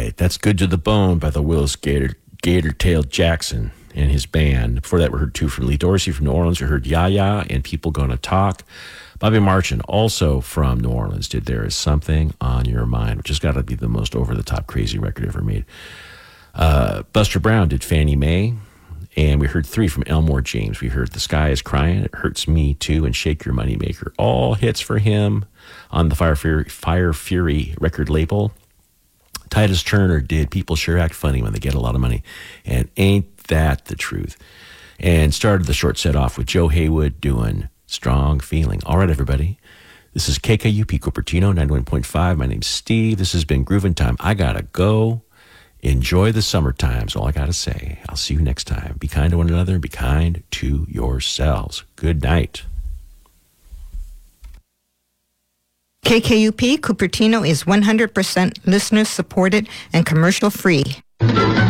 right. That's Good to the Bone by the Willis Gator Tail Jackson and his band. Before that, we heard two from Lee Dorsey from New Orleans. We heard Ya and People Gonna Talk. Bobby Marchin, also from New Orleans, did There Is Something on Your Mind, which has got to be the most over-the-top crazy record ever made. Buster Brown did Fannie Mae. And we heard three from Elmore James. We heard The Sky Is Crying, It Hurts Me Too, and Shake Your Moneymaker. All hits for him on the Fire Fury record label. Titus Turner did People Sure Act Funny When They Get a Lot of Money. And ain't that the truth? And started the short set off with Joe Haywood doing Strong Feeling. All right, everybody. This is KKUP Cupertino 91.5. My name's Steve. This has been Groovin' Time. I gotta go. Enjoy the summertime is all I got to say. I'll see you next time. Be kind to one another and be kind to yourselves. Good night. KKUP Cupertino is 100% listener supported and commercial free.